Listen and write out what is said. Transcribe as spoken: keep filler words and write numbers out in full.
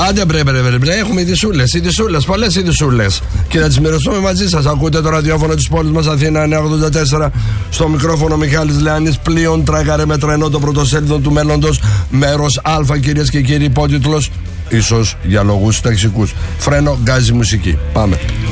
Άντε μπρε μπρε μπρε, μπρε. Έχουμε ειδισούλες, ειδισούλες, πολλές ειδισούλες. Και να τις μοιραστούμε μαζί σας. Ακούτε το ραδιόφωνο της πόλης μας Αθήνα εννιακόσια ογδόντα τέσσερα. Στο μικρόφωνο Μιχάλης Λεάνης. Πλοίον τράγαρε με τρένο το πρωτοσέλιδο του μέλλοντος. Μέρος Α, κυρίες και κύριοι, υπότιτλος. Ίσως για λόγους ταξικούς. Φρένο, γκάζι, μουσική. Πάμε.